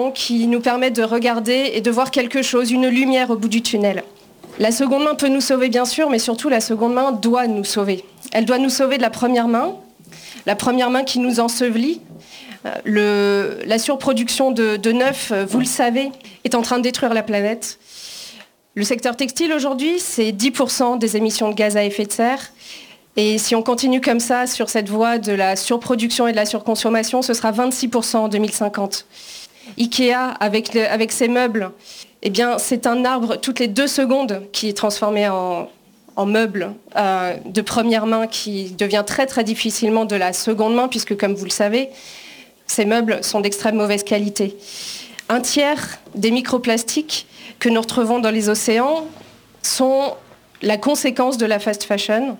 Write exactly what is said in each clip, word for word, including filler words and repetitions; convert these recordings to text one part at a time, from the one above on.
qui nous permettent de regarder et de voir quelque chose, une lumière au bout du tunnel. La seconde main peut nous sauver bien sûr, mais surtout la seconde main doit nous sauver. Elle doit nous sauver de la première main, la première main qui nous ensevelit. Le, la surproduction de, de neuf, vous le savez, est en train de détruire la planète. Le secteur textile aujourd'hui, c'est dix pour cent des émissions de gaz à effet de serre. Et si on continue comme ça sur cette voie de la surproduction et de la surconsommation, ce sera vingt-six pour cent en deux mille cinquante. Ikea, avec, le, avec ses meubles, eh bien, c'est un arbre toutes les deux secondes qui est transformé en, en meuble euh, de première main qui devient très très difficilement de la seconde main, puisque comme vous le savez, ces meubles sont d'extrême mauvaise qualité. Un tiers des microplastiques que nous retrouvons dans les océans sont la conséquence de la fast fashion.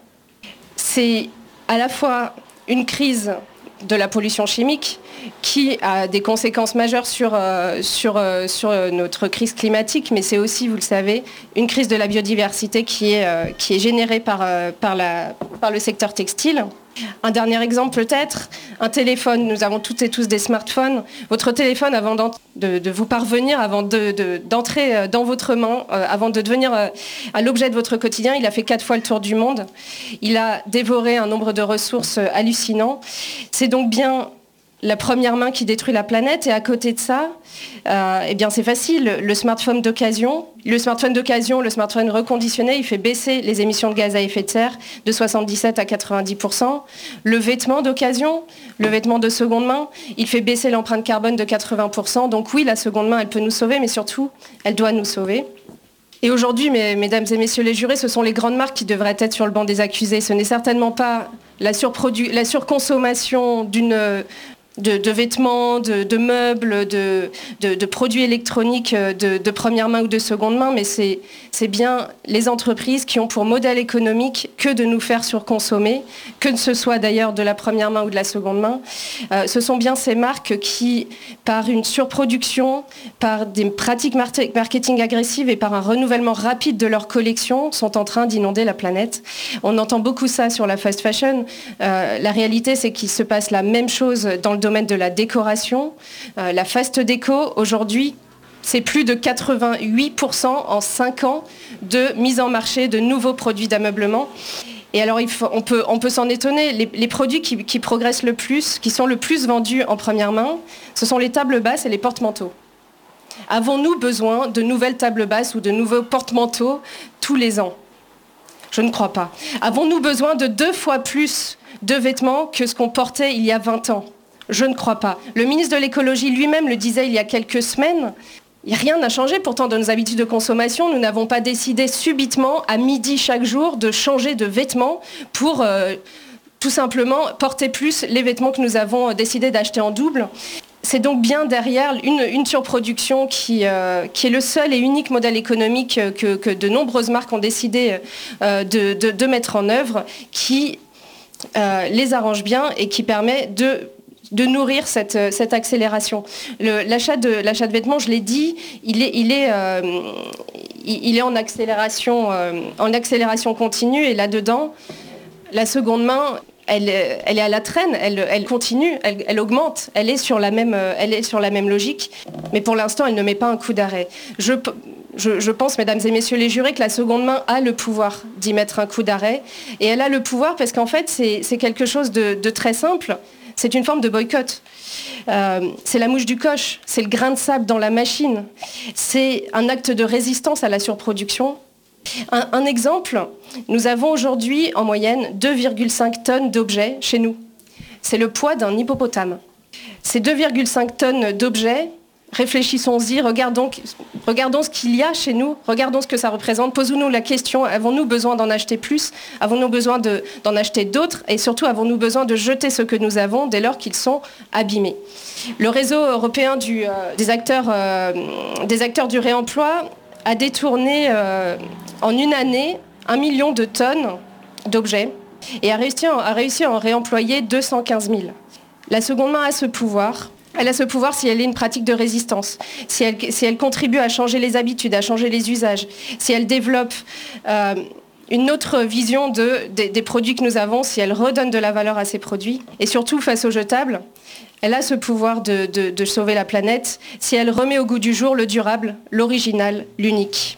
C'est à la fois une crise de la pollution chimique qui a des conséquences majeures sur, euh, sur, euh, sur notre crise climatique, mais c'est aussi, vous le savez, une crise de la biodiversité qui est, euh, qui est générée par, euh, par, la, par le secteur textile. Un dernier exemple peut-être, un téléphone, nous avons toutes et tous des smartphones. Votre téléphone, avant de, de vous parvenir, avant de, de, d'entrer dans votre main, euh, avant de devenir euh, à l'objet de votre quotidien, il a fait quatre fois le tour du monde. Il a dévoré un nombre de ressources hallucinant. C'est donc bien la première main qui détruit la planète, et à côté de ça, euh, eh bien c'est facile, le smartphone d'occasion, le smartphone d'occasion, le smartphone reconditionné, il fait baisser les émissions de gaz à effet de serre de soixante-dix-sept à quatre-vingt-dix pour cent. Le vêtement d'occasion, le vêtement de seconde main, il fait baisser l'empreinte carbone de quatre-vingts pour cent. Donc oui, la seconde main, elle peut nous sauver, mais surtout, elle doit nous sauver. Et aujourd'hui, mes, mesdames et messieurs les jurés, ce sont les grandes marques qui devraient être sur le banc des accusés. Ce n'est certainement pas la, surprodu- la surconsommation d'une... De, de vêtements, de, de meubles, de, de, de produits électroniques de, de première main ou de seconde main, mais c'est, c'est bien les entreprises qui ont pour modèle économique que de nous faire surconsommer, que ce soit d'ailleurs de la première main ou de la seconde main. Euh, ce sont bien ces marques qui, par une surproduction, par des pratiques marketing agressives et par un renouvellement rapide de leur collection, sont en train d'inonder la planète. On entend beaucoup ça sur la fast fashion. Euh, la réalité, c'est qu'il se passe la même chose dans le domaine de la décoration. Euh, la fast déco, aujourd'hui, c'est plus de quatre-vingt-huit pour cent en cinq ans de mise en marché de nouveaux produits d'ameublement. Et alors, il faut, on, peut, on peut s'en étonner. Les, les produits qui, qui progressent le plus, qui sont le plus vendus en première main, ce sont les tables basses et les porte-manteaux. Avons-nous besoin de nouvelles tables basses ou de nouveaux porte-manteaux tous les ans ? Je ne crois pas. Avons-nous besoin de deux fois plus de vêtements que ce qu'on portait il y a vingt ans ? Je ne crois pas. Le ministre de l'écologie lui-même le disait il y a quelques semaines. Rien n'a changé pourtant dans nos habitudes de consommation. Nous n'avons pas décidé subitement, à midi chaque jour, de changer de vêtements pour euh, tout simplement porter plus les vêtements que nous avons décidé d'acheter en double. C'est donc bien derrière une, une surproduction qui, euh, qui est le seul et unique modèle économique que, que de nombreuses marques ont décidé euh, de, de, de mettre en œuvre qui euh, les arrange bien et qui permet de... de nourrir cette, cette accélération. Le, l'achat, de, l'achat de vêtements, je l'ai dit, il est, il est, euh, il est en, accélération, euh, en accélération continue, et là-dedans, la seconde main, elle, elle est à la traîne, elle, elle continue, elle, elle augmente, elle est, sur la même, elle est sur la même logique, mais pour l'instant, elle ne met pas un coup d'arrêt. Je, je, je pense, mesdames et messieurs les jurés, que la seconde main a le pouvoir d'y mettre un coup d'arrêt, et elle a le pouvoir parce qu'en fait, c'est, c'est quelque chose de, de très simple. C'est une forme de boycott. Euh, c'est la mouche du coche, c'est le grain de sable dans la machine. C'est un acte de résistance à la surproduction. Un, un exemple, nous avons aujourd'hui en moyenne deux virgule cinq tonnes d'objets chez nous. C'est le poids d'un hippopotame. Ces deux virgule cinq tonnes d'objets, réfléchissons-y, regardons, regardons ce qu'il y a chez nous, regardons ce que ça représente, posons-nous la question, avons-nous besoin d'en acheter plus ? Avons-nous besoin de, d'en acheter d'autres ? Et surtout, avons-nous besoin de jeter ce que nous avons dès lors qu'ils sont abîmés ? Le réseau européen du, euh, des, acteurs, euh, des acteurs du réemploi a détourné euh, en une année un million de tonnes d'objets et a réussi, a réussi à en réemployer deux cent quinze mille. La seconde main a ce pouvoir. Elle a ce pouvoir si elle est une pratique de résistance, si elle, si elle contribue à changer les habitudes, à changer les usages, si elle développe euh, une autre vision de, des, des produits que nous avons, si elle redonne de la valeur à ces produits. Et surtout, face aux jetables, elle a ce pouvoir de, de, de sauver la planète si elle remet au goût du jour le durable, l'original, l'unique.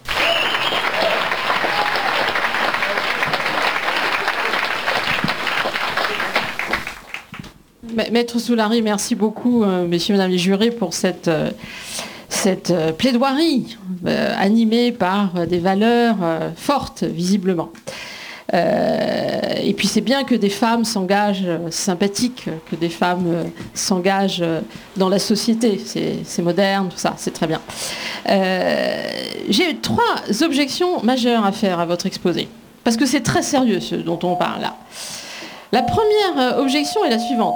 Maître Soulary, merci beaucoup, euh, messieurs et mesdames les jurés, pour cette, euh, cette euh, plaidoirie euh, animée par euh, des valeurs euh, fortes, visiblement. Euh, et puis c'est bien que des femmes s'engagent, euh, sympathiques, que des femmes euh, s'engagent euh, dans la société. C'est, c'est moderne, tout ça, c'est très bien. Euh, j'ai trois objections majeures à faire à votre exposé, parce que c'est très sérieux ce dont on parle là. La première objection est la suivante.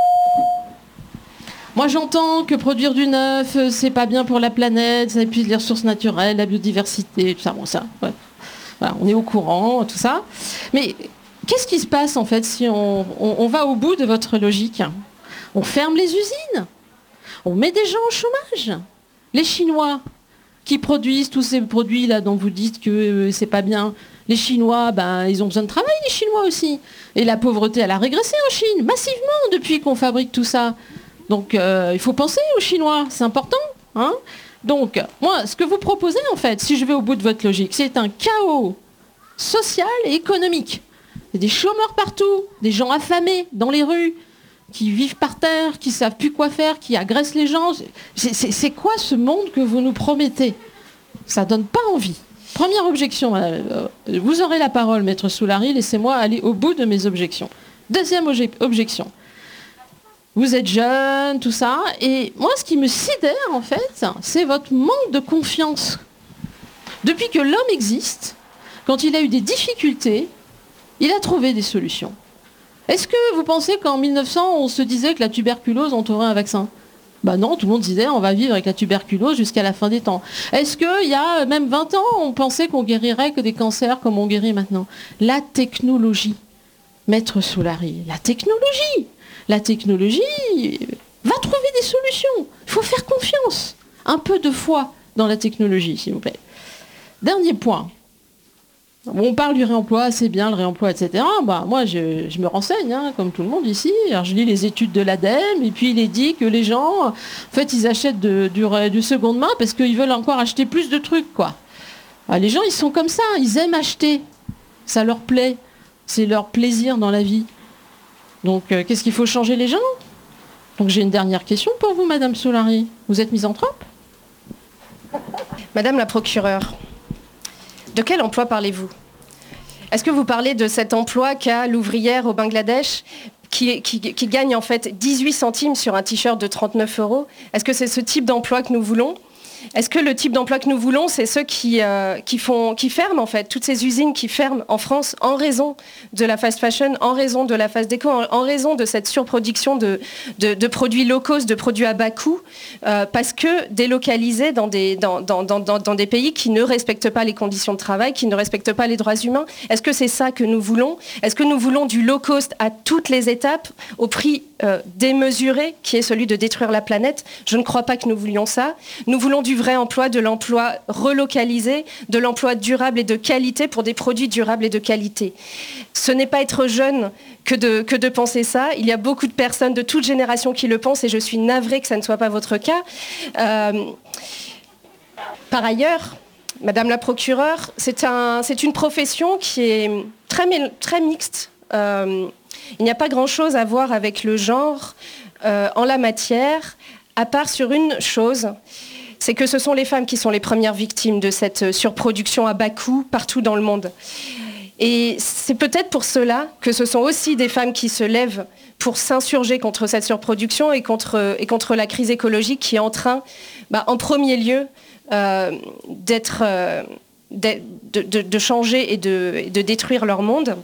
Moi, j'entends que produire du neuf, c'est pas bien pour la planète, ça épuise les ressources naturelles, la biodiversité, tout ça. Bon, ça, ouais. Voilà, on est au courant, tout ça. Mais qu'est-ce qui se passe, en fait, si on, on, on va au bout de votre logique? On ferme les usines, on met des gens au chômage. Les Chinois qui produisent tous ces produits-là dont vous dites que euh, c'est pas bien, les Chinois, ben, ils ont besoin de travail, les Chinois aussi. Et la pauvreté, elle a régressé en Chine, massivement, depuis qu'on fabrique tout ça. Donc, euh, il faut penser aux Chinois, c'est important. Hein. Donc, moi, ce que vous proposez, en fait, si je vais au bout de votre logique, c'est un chaos social et économique. Il y a des chômeurs partout, des gens affamés dans les rues, qui vivent par terre, qui ne savent plus quoi faire, qui agressent les gens. C'est, c'est, c'est quoi ce monde que vous nous promettez? Ça ne donne pas envie. Première objection, vous aurez la parole, Maître Soulary, laissez-moi aller au bout de mes objections. Deuxième objection. Vous êtes jeune, tout ça, et moi, ce qui me sidère, en fait, c'est votre manque de confiance. Depuis que l'homme existe, quand il a eu des difficultés, il a trouvé des solutions. Est-ce que vous pensez qu'en mille neuf cents, on se disait que la tuberculose, on trouverait un vaccin? Ben non, tout le monde disait on va vivre avec la tuberculose jusqu'à la fin des temps. Est-ce qu'il y a même vingt ans, on pensait qu'on guérirait que des cancers comme on guérit maintenant? La technologie, Maître Soulary, la technologie La technologie va trouver des solutions. Il faut faire confiance. Un peu de foi dans la technologie, s'il vous plaît. Dernier point. On parle du réemploi, c'est bien le réemploi, et cetera. Bah, moi, je, je me renseigne, hein, comme tout le monde ici. Alors, je lis les études de l'ADEME, et puis il est dit que les gens, en fait, ils achètent de, du, du seconde main parce qu'ils veulent encore acheter plus de trucs, quoi. Alors, les gens, ils sont comme ça, ils aiment acheter. Ça leur plaît. C'est leur plaisir dans la vie. Donc, euh, qu'est-ce qu'il faut changer les gens? Donc, j'ai une dernière question pour vous, Madame Soulary. Vous êtes misanthrope? Madame la procureure, de quel emploi parlez-vous? Est-ce que vous parlez de cet emploi qu'a l'ouvrière au Bangladesh qui, qui, qui gagne en fait dix-huit centimes sur un t-shirt de trente-neuf euros? Est-ce que c'est ce type d'emploi que nous voulons? Est-ce que le type d'emploi que nous voulons, c'est ceux qui, euh, qui, font, qui ferment, en fait, toutes ces usines qui ferment en France en raison de la fast fashion, en raison de la fast déco, en, en raison de cette surproduction de, de, de produits low cost, de produits à bas coût, euh, parce que délocalisés dans des, dans, dans, dans, dans des pays qui ne respectent pas les conditions de travail, qui ne respectent pas les droits humains? Est-ce que c'est ça que nous voulons? Est-ce que nous voulons du low cost à toutes les étapes, au prix euh, démesuré, qui est celui de détruire la planète? Je ne crois pas que nous voulions ça. Nous voulons du vrai emploi, de l'emploi relocalisé, de l'emploi durable et de qualité pour des produits durables et de qualité. Ce n'est pas être jeune que de, que de penser ça. Il y a beaucoup de personnes de toute génération qui le pensent et je suis navrée que ça ne soit pas votre cas. Euh, par ailleurs, Madame la procureure, c'est, un, c'est une profession qui est très, très mixte. Euh, il n'y a pas grand-chose à voir avec le genre euh, en la matière, à part sur une chose, c'est que ce sont les femmes qui sont les premières victimes de cette surproduction à bas coût partout dans le monde. Et c'est peut-être pour cela que ce sont aussi des femmes qui se lèvent pour s'insurger contre cette surproduction et contre, et contre la crise écologique qui est en train, bah, en premier lieu, euh, d'être, euh, de, de, de changer et de, et de détruire leur monde.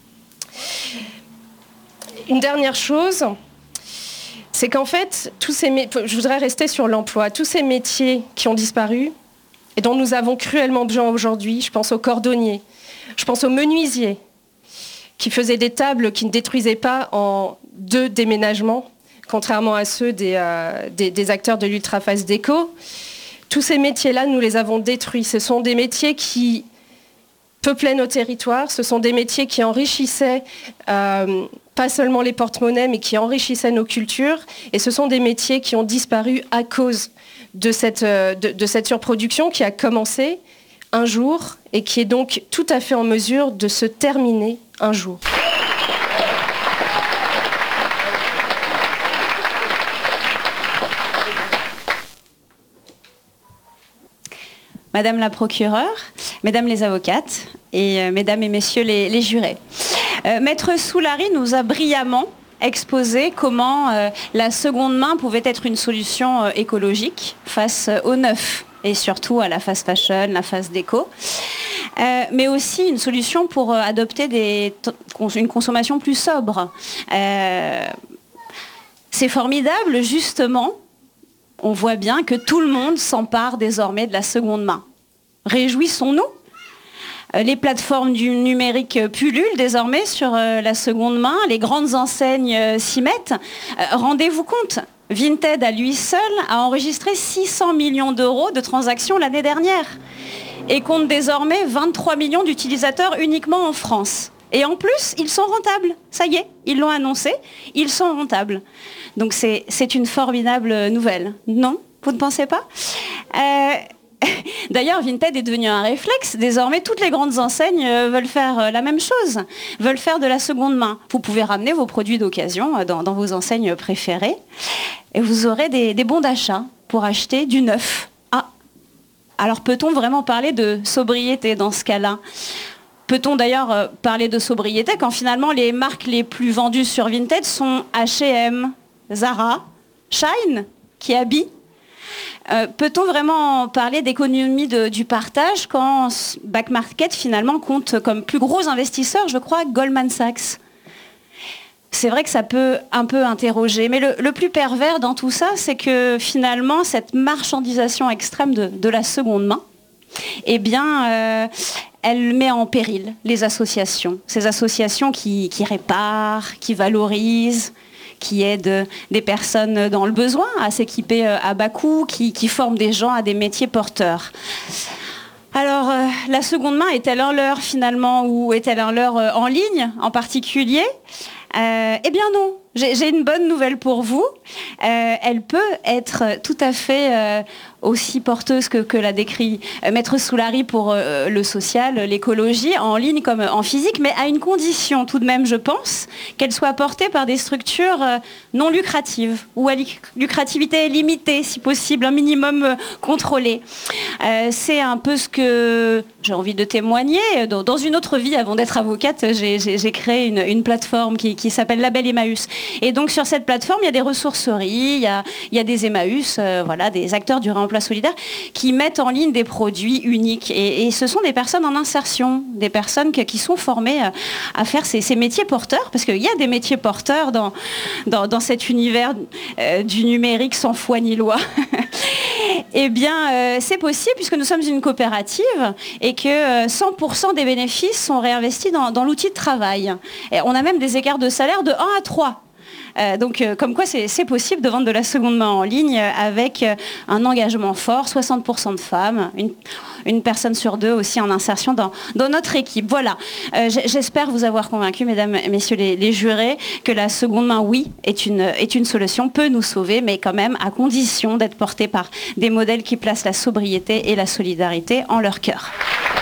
Une dernière chose, c'est qu'en fait, tous ces mé- je voudrais rester sur l'emploi, tous ces métiers qui ont disparu et dont nous avons cruellement besoin aujourd'hui, je pense aux cordonniers, je pense aux menuisiers qui faisaient des tables qui ne détruisaient pas en deux déménagements, contrairement à ceux des, euh, des, des acteurs de l'ultra-fast déco. Tous ces métiers-là, nous les avons détruits. Ce sont des métiers qui peuplaient nos territoires. Ce sont des métiers qui enrichissaient euh, pas seulement les porte-monnaies, mais qui enrichissaient nos cultures. Et ce sont des métiers qui ont disparu à cause de cette, de, de cette surproduction qui a commencé un jour et qui est donc tout à fait en mesure de se terminer un jour. Madame la procureure, mesdames les avocates et euh, mesdames et messieurs les, les jurés. Euh, Maître Soulary nous a brillamment exposé comment euh, la seconde main pouvait être une solution euh, écologique face euh, au neuf et surtout à la fast fashion, la fast déco, euh, mais aussi une solution pour euh, adopter des t- une consommation plus sobre. Euh, c'est formidable, justement. On voit bien que tout le monde s'empare désormais de la seconde main. Réjouissons-nous. Les plateformes du numérique pullulent désormais sur la seconde main. Les grandes enseignes s'y mettent. Rendez-vous compte, Vinted à lui seul a enregistré six cents millions d'euros de transactions l'année dernière et compte désormais vingt-trois millions d'utilisateurs uniquement en France. Et en plus, ils sont rentables. Ça y est, ils l'ont annoncé, ils sont rentables. Donc c'est, c'est une formidable nouvelle. Non ? Vous ne pensez pas ? euh, D'ailleurs, Vinted est devenu un réflexe. Désormais, toutes les grandes enseignes veulent faire la même chose, veulent faire de la seconde main. Vous pouvez ramener vos produits d'occasion dans, dans vos enseignes préférées et vous aurez des, des bons d'achat pour acheter du neuf. Ah, alors peut-on vraiment parler de sobriété dans ce cas-là ? Peut-on d'ailleurs parler de sobriété quand finalement les marques les plus vendues sur Vinted sont H et M, Zara, Shine, Kiabi ? euh, Peut-on vraiment parler d'économie de, du partage quand Back Market finalement compte comme plus gros investisseur, je crois, Goldman Sachs ? C'est vrai que ça peut un peu interroger, mais le, le plus pervers dans tout ça, c'est que finalement cette marchandisation extrême de, de la seconde main, eh bien, euh, elle met en péril les associations. Ces associations qui, qui réparent, qui valorisent, qui aident des personnes dans le besoin à s'équiper à bas coût, qui, qui forment des gens à des métiers porteurs. Alors, euh, la seconde main est-elle un leurre finalement, ou est-elle un leurre euh, en ligne en particulier ? Euh, eh bien non, j'ai, j'ai une bonne nouvelle pour vous. Euh, elle peut être tout à fait euh, aussi porteuse que, que l'a décrit euh, Maître Soulary pour euh, le social, l'écologie, en ligne comme en physique, mais à une condition tout de même, je pense, qu'elle soit portée par des structures euh, non lucratives ou à lucrativité limitée, si possible, un minimum euh, contrôlé. Euh, c'est un peu ce que j'ai envie de témoigner. Dans, dans une autre vie, avant d'être avocate, j'ai, j'ai, j'ai créé une, une plateforme qui, qui s'appelle Label Emmaüs. Et donc sur cette plateforme, il y a des ressourceries, il y a, il y a des Emmaüs, euh, voilà, des acteurs du réemploi solidaire qui mettent en ligne des produits uniques. Et, et ce sont des personnes en insertion, des personnes que, qui sont formées à, à faire ces, ces métiers porteurs, parce qu'il y a des métiers porteurs dans, dans, dans cet univers euh, du numérique sans foi ni loi. Eh bien, euh, c'est possible puisque nous sommes une coopérative et que euh, cent pour cent des bénéfices sont réinvestis dans, dans l'outil de travail. Et on a même des écarts de salaire de un à trois. Euh, donc, euh, comme quoi c'est, c'est possible de vendre de la seconde main en ligne euh, avec euh, un engagement fort, soixante pour cent de femmes, une, une personne sur deux aussi en insertion dans, dans notre équipe. Voilà, euh, j'espère vous avoir convaincu, mesdames et messieurs les, les jurés, que la seconde main, oui, est une, est une solution, peut nous sauver, mais quand même à condition d'être portée par des modèles qui placent la sobriété et la solidarité en leur cœur.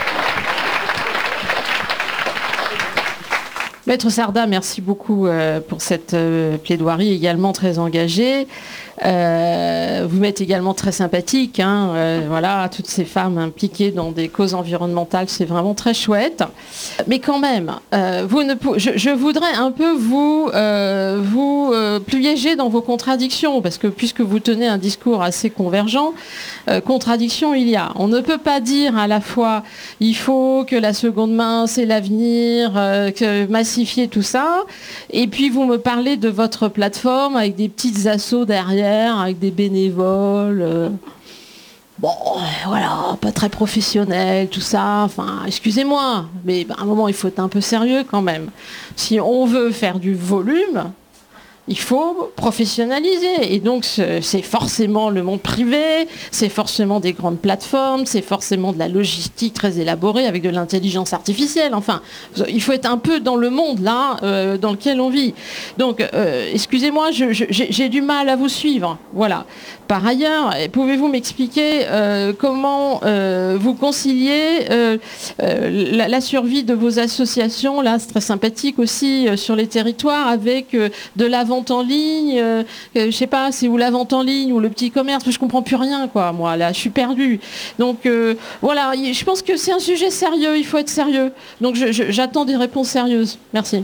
Maître Sarda, merci beaucoup euh, pour cette euh, plaidoirie également très engagée. Euh, vous m'êtes également très sympathique, hein, euh, voilà, toutes ces femmes impliquées dans des causes environnementales, c'est vraiment très chouette. Mais quand même, euh, vous ne, je, je voudrais un peu vous, euh, vous euh, piéger dans vos contradictions, parce que puisque vous tenez un discours assez convergent, euh, contradiction il y a. On ne peut pas dire à la fois il faut que la seconde main c'est l'avenir, euh, que massifier tout ça, et puis vous me parlez de votre plateforme avec des petites assos derrière, avec des bénévoles, euh, bon, euh, voilà, pas très professionnels, tout ça, enfin, excusez-moi, mais bah, à un moment, il faut être un peu sérieux quand même. Si on veut faire du volume, Il faut professionnaliser. Et donc, c'est forcément le monde privé, c'est forcément des grandes plateformes, c'est forcément de la logistique très élaborée avec de l'intelligence artificielle. Enfin, il faut être un peu dans le monde, là, euh, dans lequel on vit. Donc, euh, excusez-moi, je, je, j'ai du mal à vous suivre. Voilà. Par ailleurs, pouvez-vous m'expliquer euh, comment euh, vous conciliez euh, euh, la, la survie de vos associations, là, c'est très sympathique aussi, euh, sur les territoires, avec euh, de la vente en ligne, euh, euh, je sais pas, c'est où la vente en ligne ou le petit commerce, je comprends plus rien, quoi, moi, là, je suis perdue. Donc, euh, voilà, je pense que c'est un sujet sérieux, il faut être sérieux. Donc, je, je, j'attends des réponses sérieuses. Merci.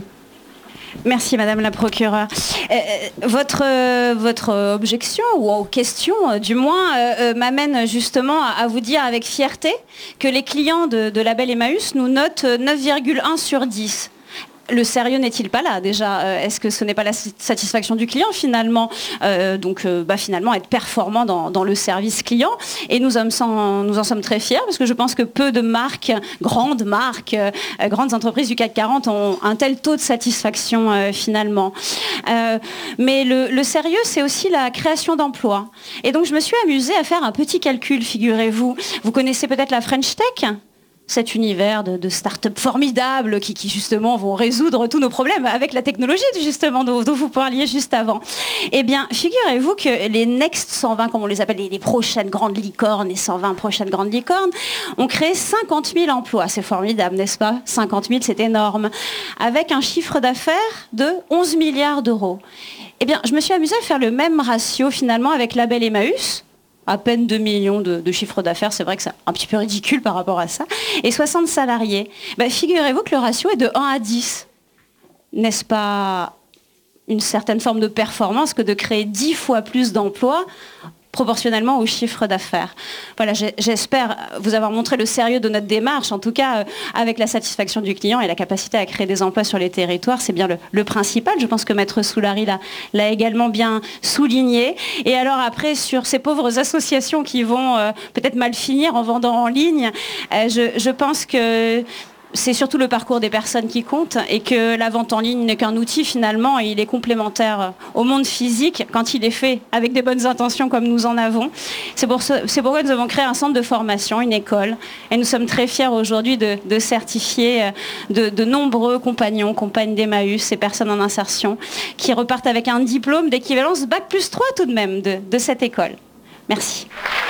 Merci Madame la procureure. Euh, votre, euh, votre objection ou question euh, du moins euh, euh, m'amène justement à, à vous dire avec fierté que les clients de, de Label Emmaüs nous notent neuf virgule un sur dix. Le sérieux n'est-il pas là déjà? Est-ce que ce n'est pas la satisfaction du client finalement? euh, Donc euh, bah, finalement être performant dans, dans le service client. Et nous, sommes sans, nous en sommes très fiers parce que je pense que peu de marques, grandes marques, euh, grandes entreprises du C A C quarante ont un tel taux de satisfaction euh, finalement. Euh, mais le, le sérieux, c'est aussi la création d'emplois. Et donc je me suis amusée à faire un petit calcul, figurez-vous. Vous connaissez peut-être la French Tech ? Cet univers de, de start-up formidables qui, qui justement vont résoudre tous nos problèmes avec la technologie justement dont, dont vous parliez juste avant. Eh bien, figurez-vous que les Next cent vingt, comme on les appelle, les, les prochaines grandes licornes, les cent vingt prochaines grandes licornes, ont créé cinquante mille emplois. C'est formidable, n'est-ce pas? cinquante mille, c'est énorme. Avec un chiffre d'affaires de onze milliards d'euros. Eh bien, je me suis amusée à faire le même ratio finalement avec Label Emmaüs. À peine deux millions de, de chiffre d'affaires, c'est vrai que c'est un petit peu ridicule par rapport à ça, et soixante salariés. Ben, figurez-vous que le ratio est de un à dix. N'est-ce pas une certaine forme de performance que de créer dix fois plus d'emplois proportionnellement au chiffre d'affaires? Voilà, j'espère vous avoir montré le sérieux de notre démarche, en tout cas euh, avec la satisfaction du client et la capacité à créer des emplois sur les territoires, c'est bien le, le principal. Je pense que Maître Soulary l'a également bien souligné. Et alors après, sur ces pauvres associations qui vont euh, peut-être mal finir en vendant en ligne, euh, je, je pense que c'est surtout le parcours des personnes qui compte et que la vente en ligne n'est qu'un outil finalement et il est complémentaire au monde physique quand il est fait avec des bonnes intentions comme nous en avons. C'est pour ce, c'est pourquoi nous avons créé un centre de formation, une école, et nous sommes très fiers aujourd'hui de, de certifier de, de nombreux compagnons, compagnes d'Emmaüs, ces personnes en insertion, qui repartent avec un diplôme d'équivalence bac plus trois tout de même de, de cette école. Merci.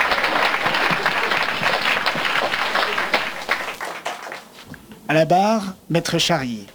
À la barre, Maître Charrier.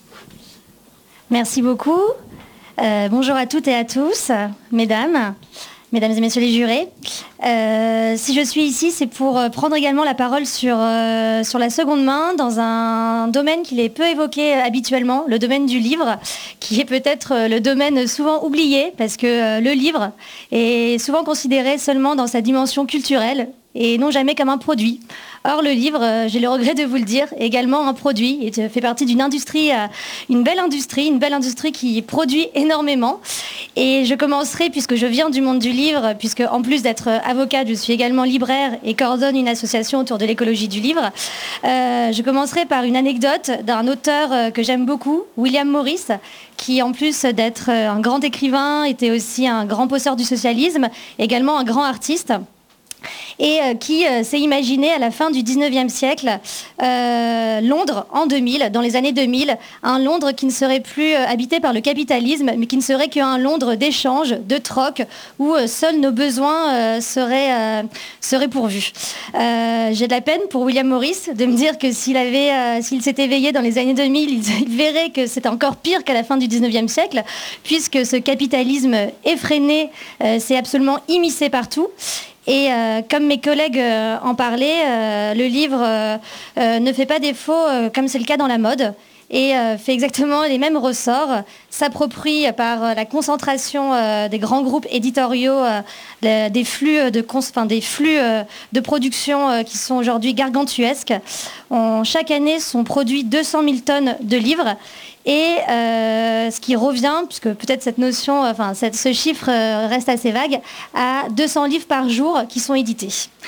Merci beaucoup. Euh, bonjour à toutes et à tous, mesdames, mesdames et messieurs les jurés. Euh, si je suis ici, c'est pour prendre également la parole sur, euh, sur la seconde main dans un domaine qu'il est peu évoqué habituellement, le domaine du livre, qui est peut-être le domaine souvent oublié parce que euh, le livre est souvent considéré seulement dans sa dimension culturelle et non jamais comme un produit. Or, le livre, euh, j'ai le regret de vous le dire, est également un produit et fait partie d'une industrie, euh, une belle industrie, une belle industrie qui produit énormément. Et je commencerai, puisque je viens du monde du livre, puisque en plus d'être avocate, je suis également libraire et coordonne une association autour de l'écologie du livre. Euh, je commencerai par une anecdote d'un auteur euh, que j'aime beaucoup, William Morris, qui en plus d'être un grand écrivain, était aussi un grand posseur du socialisme, également un grand artiste. Et euh, qui euh, s'est imaginé à la fin du dix-neuvième siècle, euh, Londres en deux mille, dans les années deux mille, un Londres qui ne serait plus euh, habité par le capitalisme, mais qui ne serait qu'un Londres d'échange, de troc, où euh, seuls nos besoins euh, seraient, euh, seraient pourvus. Euh, j'ai de la peine pour William Morris de me dire que s'il avait, euh, s'il s'était éveillé dans les années deux mille, il, il verrait que c'était encore pire qu'à la fin du dix-neuvième siècle, puisque ce capitalisme effréné euh, s'est absolument immiscé partout. Et euh, comme mes collègues euh, en parlaient, euh, le livre euh, euh, ne fait pas défaut, euh, comme c'est le cas dans la mode, et euh, fait exactement les mêmes ressorts, s'approprie par euh, la concentration euh, des grands groupes éditoriaux, euh, le, des flux, de, cons- enfin, des flux euh, de production euh, qui sont aujourd'hui gargantuesques. On, chaque année sont produits deux cent mille tonnes de livres. Et euh, ce qui revient, puisque peut-être cette notion, enfin cette, ce chiffre euh, reste assez vague, à deux cents livres par jour qui sont édités.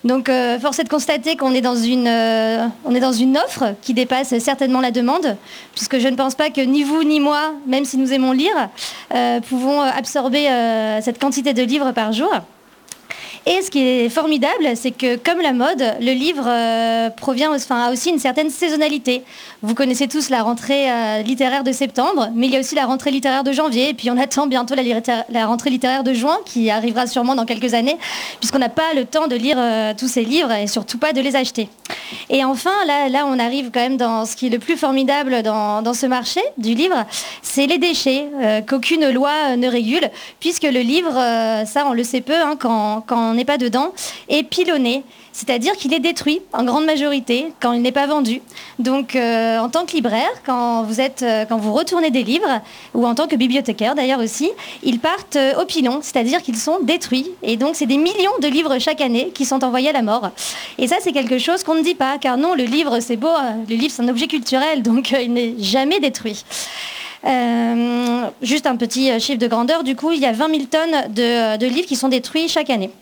Donc euh, force est de constater qu'on est dans une, euh, on est dans une offre qui dépasse certainement la demande, puisque je ne pense pas que ni vous ni moi, même si nous aimons lire, euh, pouvons absorber euh, cette quantité de livres par jour. Et ce qui est formidable, c'est que comme la mode, le livre euh, provient, enfin, a aussi une certaine saisonnalité. Vous connaissez tous la rentrée euh, littéraire de septembre, mais il y a aussi la rentrée littéraire de janvier, et puis on attend bientôt la, littéra- la rentrée littéraire de juin, qui arrivera sûrement dans quelques années, puisqu'on n'a pas le temps de lire euh, tous ces livres, et surtout pas de les acheter. Et enfin, là, là on arrive quand même dans ce qui est le plus formidable dans, dans ce marché du livre, c'est les déchets, euh, qu'aucune loi euh, ne régule, puisque le livre, euh, ça on le sait peu, hein, quand, quand on n'est pas dedans, est pilonné, c'est-à-dire qu'il est détruit en grande majorité quand il n'est pas vendu. Donc euh, en tant que libraire, quand vous, êtes, euh, quand vous retournez des livres, ou en tant que bibliothécaire d'ailleurs aussi, ils partent euh, au pilon, c'est-à-dire qu'ils sont détruits. Et donc c'est des millions de livres chaque année qui sont envoyés à la mort. Et ça c'est quelque chose qu'on ne dit pas, car non, le livre c'est beau, le livre c'est un objet culturel, donc euh, il n'est jamais détruit. Euh, juste un petit chiffre de grandeur, du coup il y a vingt mille tonnes de, de livres qui sont détruits chaque année.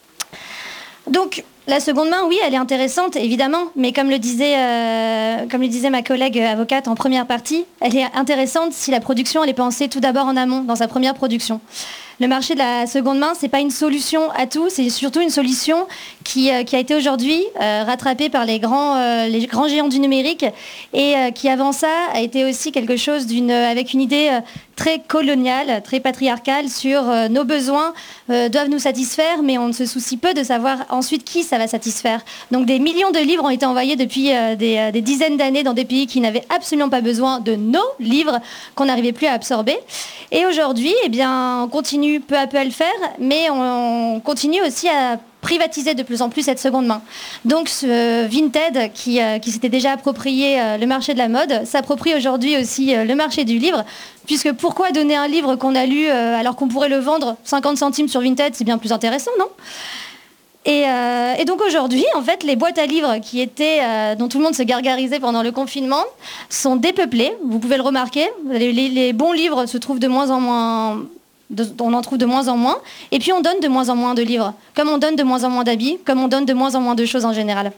Donc, la seconde main, oui, elle est intéressante, évidemment, mais comme le disait, euh, comme le disait ma collègue avocate en première partie, elle est intéressante si la production, elle est pensée tout d'abord en amont, dans sa première production. Le marché de la seconde main, c'est pas une solution à tout, c'est surtout une solution qui, euh, qui a été aujourd'hui euh, rattrapée par les grands, euh, les grands géants du numérique et euh, qui, avant ça, a été aussi quelque chose d'une, avec une idée euh, très coloniale, très patriarcale sur euh, nos besoins euh, doivent nous satisfaire, mais on ne se soucie peu de savoir ensuite qui ça va satisfaire. Donc des millions de livres ont été envoyés depuis euh, des, euh, des dizaines d'années dans des pays qui n'avaient absolument pas besoin de nos livres qu'on n'arrivait plus à absorber. Et aujourd'hui, eh bien, on continue peu à peu à le faire, mais on, on continue aussi à privatiser de plus en plus cette seconde main. Donc ce Vinted qui, euh, qui s'était déjà approprié euh, le marché de la mode s'approprie aujourd'hui aussi euh, le marché du livre, puisque pourquoi donner un livre qu'on a lu euh, alors qu'on pourrait le vendre cinquante centimes sur Vinted, c'est bien plus intéressant, non ? Et, euh, et donc aujourd'hui, en fait, les boîtes à livres qui étaient, euh, dont tout le monde se gargarisait pendant le confinement sont dépeuplées. Vous pouvez le remarquer, les, les, les bons livres se trouvent de moins en moins... De, on en trouve de moins en moins, et puis on donne de moins en moins de livres, comme on donne de moins en moins d'habits, comme on donne de moins en moins de choses en général.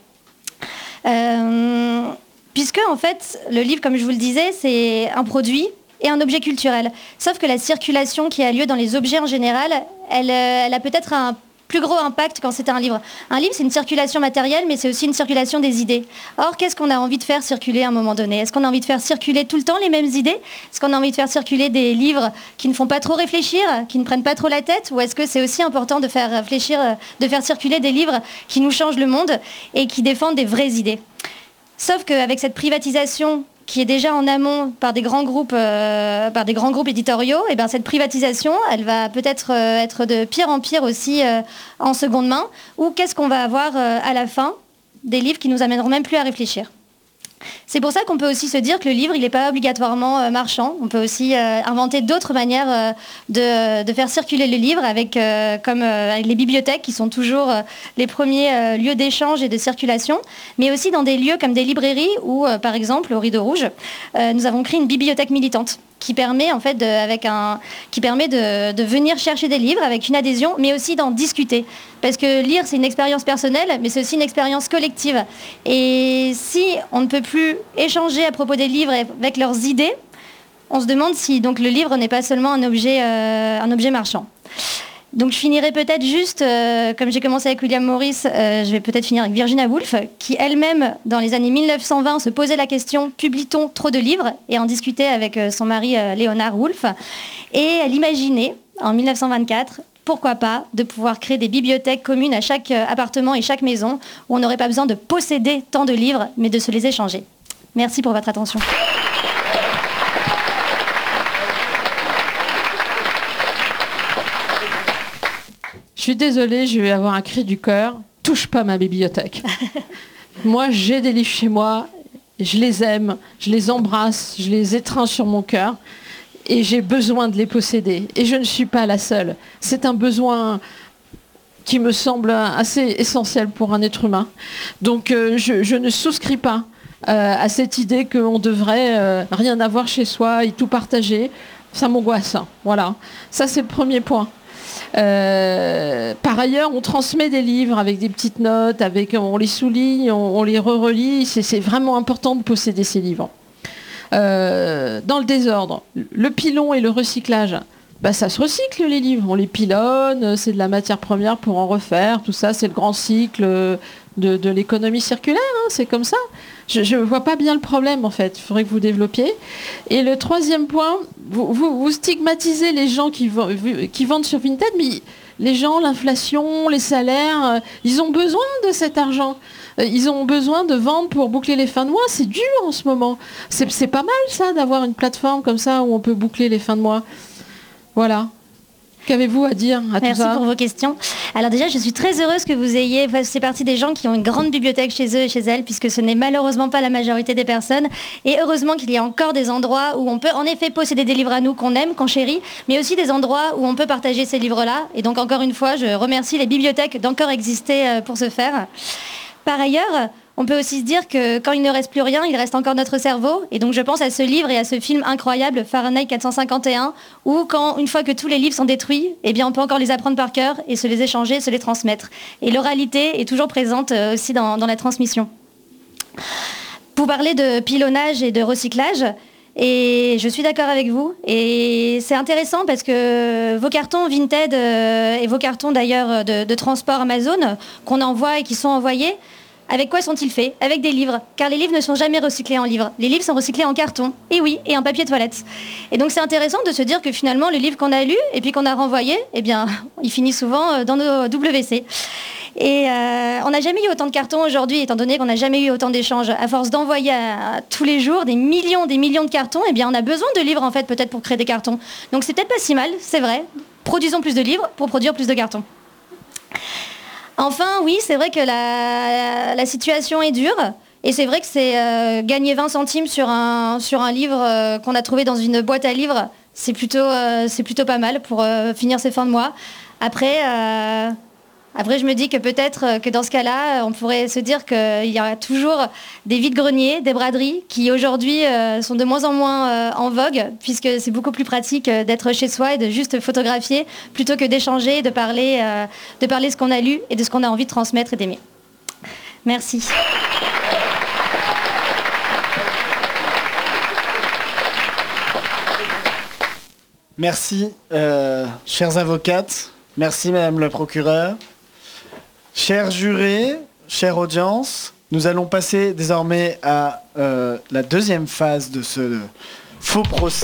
Euh, puisque en fait, le livre, comme je vous le disais, c'est un produit et un objet culturel. Sauf que la circulation qui a lieu dans les objets en général, elle, elle a peut-être un plus gros impact quand c'est un livre. Un livre, c'est une circulation matérielle, mais c'est aussi une circulation des idées. Or, qu'est-ce qu'on a envie de faire circuler à un moment donné ? Est-ce qu'on a envie de faire circuler tout le temps les mêmes idées ? Est-ce qu'on a envie de faire circuler des livres qui ne font pas trop réfléchir, qui ne prennent pas trop la tête ? Ou est-ce que c'est aussi important de faire réfléchir, de faire circuler des livres qui nous changent le monde et qui défendent des vraies idées ? Sauf qu'avec cette privatisation qui est déjà en amont par des grands groupes, euh, par des grands groupes éditoriaux, et bien cette privatisation, elle va peut-être euh, être de pire en pire aussi euh, en seconde main. Ou qu'est-ce qu'on va avoir euh, à la fin ? Des livres qui nous amèneront même plus à réfléchir. C'est pour ça qu'on peut aussi se dire que le livre, il n'est pas obligatoirement euh, marchand. On peut aussi euh, inventer d'autres manières euh, de, de faire circuler le livre, avec, euh, comme euh, avec les bibliothèques qui sont toujours euh, les premiers euh, lieux d'échange et de circulation, mais aussi dans des lieux comme des librairies où, euh, par exemple, au Rideau Rouge, euh, nous avons créé une bibliothèque militante qui permet en fait de, avec un, qui permet de, de venir chercher des livres avec une adhésion, mais aussi d'en discuter. Parce que lire, c'est une expérience personnelle, mais c'est aussi une expérience collective. Et si on ne peut plus échanger à propos des livres avec leurs idées, on se demande si donc, le livre n'est pas seulement un objet, euh, un objet marchand. Donc je finirai peut-être juste, euh, comme j'ai commencé avec William Morris, euh, je vais peut-être finir avec Virginia Woolf, qui elle-même, dans les années mille neuf cent vingt, se posait la question « Publie-t-on trop de livres ?» et en discutait avec euh, son mari euh, Léonard Woolf. Et elle imaginait, en mille neuf cent vingt-quatre, pourquoi pas, de pouvoir créer des bibliothèques communes à chaque euh, appartement et chaque maison, où on n'aurait pas besoin de posséder tant de livres, mais de se les échanger. Merci pour votre attention. Je suis désolée, je vais avoir un cri du cœur. Touche pas ma bibliothèque. Moi, j'ai des livres chez moi, je les aime, je les embrasse, je les étreins sur mon cœur et j'ai besoin de les posséder. Et je ne suis pas la seule. C'est un besoin qui me semble assez essentiel pour un être humain. Donc, euh, je, je ne souscris pas euh, à cette idée qu'on devrait euh, rien avoir chez soi et tout partager. Ça m'angoisse. Voilà. Ça, c'est le premier point. Euh, par ailleurs, on transmet des livres avec des petites notes, avec, on les souligne, on, on les re-relit. C'est, c'est vraiment important de posséder ces livres. Euh, dans le désordre, le pilon et le recyclage, bah, ça se recycle les livres. On les pilonne, c'est de la matière première pour en refaire. Tout ça, c'est le grand cycle de, de l'économie circulaire. Hein, c'est comme ça. Je ne vois pas bien le problème, en fait. Il faudrait que vous développiez. Et le troisième point, vous, vous, vous stigmatisez les gens qui, qui vendent sur Vinted, mais les gens, l'inflation, les salaires, ils ont besoin de cet argent. Ils ont besoin de vendre pour boucler les fins de mois. C'est dur en ce moment. C'est, c'est pas mal, ça, d'avoir une plateforme comme ça où on peut boucler les fins de mois. Voilà. Qu'avez-vous à dire à Merci tout ça ? pour vos questions. Alors déjà, je suis très heureuse que vous ayez fait partie des gens qui ont une grande bibliothèque chez eux et chez elles, puisque ce n'est malheureusement pas la majorité des personnes. Et heureusement qu'il y a encore des endroits où on peut en effet posséder des livres à nous qu'on aime, qu'on chérit, mais aussi des endroits où on peut partager ces livres-là. Et donc encore une fois, je remercie les bibliothèques d'encore exister pour ce faire. Par ailleurs, on peut aussi se dire que quand il ne reste plus rien, il reste encore notre cerveau. Et donc je pense à ce livre et à ce film incroyable, Fahrenheit quatre cent cinquante et un, où quand, une fois que tous les livres sont détruits, eh bien on peut encore les apprendre par cœur et se les échanger, se les transmettre. Et l'oralité est toujours présente aussi dans, dans la transmission. Vous parlez de pilonnage et de recyclage. Et je suis d'accord avec vous. Et c'est intéressant parce que vos cartons Vinted euh, et vos cartons d'ailleurs de, de transport Amazon qu'on envoie et qui sont envoyés, avec quoi sont-ils faits ? Avec des livres. Car les livres ne sont jamais recyclés en livres. Les livres sont recyclés en carton. Et oui, et en papier toilette. Et donc c'est intéressant de se dire que finalement, le livre qu'on a lu et puis qu'on a renvoyé, eh bien, il finit souvent dans nos W C. Et euh, on n'a jamais eu autant de cartons aujourd'hui, étant donné qu'on n'a jamais eu autant d'échanges. À force d'envoyer à, à, tous les jours des millions, des millions de cartons, eh bien, on a besoin de livres, en fait, peut-être pour créer des cartons. Donc c'est peut-être pas si mal, c'est vrai. Produisons plus de livres pour produire plus de cartons. Enfin, oui, c'est vrai que la, la situation est dure. Et c'est vrai que c'est euh, gagner vingt centimes sur un, sur un livre euh, qu'on a trouvé dans une boîte à livres, c'est plutôt, euh, c'est plutôt pas mal pour euh, finir ses fins de mois. Après... Euh, Après, je me dis que peut-être que dans ce cas-là, on pourrait se dire qu'il y a toujours des vides-greniers, des braderies, qui aujourd'hui sont de moins en moins en vogue, puisque c'est beaucoup plus pratique d'être chez soi et de juste photographier, plutôt que d'échanger, de parler, de parler ce qu'on a lu et de ce qu'on a envie de transmettre et d'aimer. Merci. Merci, euh, chères avocates. Merci, Madame la procureure. Chers jurés, chère audience, nous allons passer désormais à euh, la deuxième phase de ce faux procès.